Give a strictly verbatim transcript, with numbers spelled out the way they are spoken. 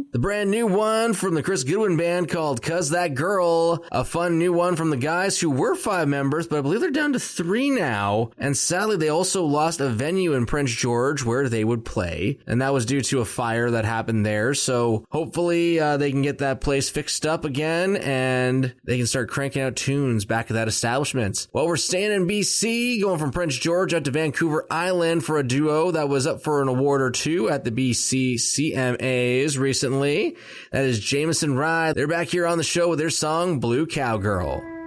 The brand new one from the Chris Goodwin Band called Cuz That Girl. A fun new one from the guys who were five members, but I believe they're down to three now. And sadly, they also lost a venue in Prince George where they would play. And that was due to a fire that happened there. So hopefully uh, they can get that place fixed up again and they can start cranking out tunes back at that establishment. Well, we're staying in B C, going from Prince George out to Vancouver Island for a duo that was up for an award or two at the B C C M As recently. That is Jameson Rye. They're back here on the show with their song Blue Cowgirl.